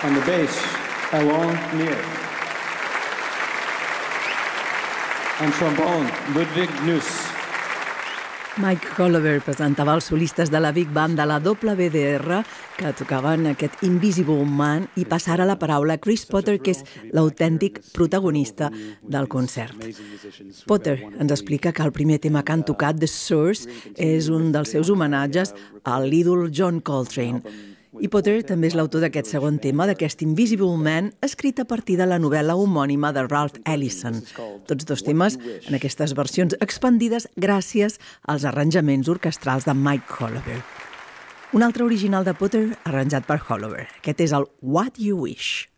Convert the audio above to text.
On the bass, Alon Neer. On trombone, Ludwig Nuss. Mike Hollover presentava els solistes de la Big Band de la WDR que tocaven aquest Invisible Man i passara la paraula a Chris Potter, que és l'autèntic protagonista del concert. Potter ens explica que el primer tema que han tocat, The Source, és un dels seus homenatges a l'ídol John Coltrane. I Potter també és l'autor d'aquest segon tema, d'aquest Invisible Man, escrit a partir de la novel·la homònima de Ralph Ellison. Tots dos temes en aquestes versions expandides gràcies als arranjaments orquestrals de Mike Hollover. Un altre original de Potter arranjat per Hollover. Aquest és el What You Wish.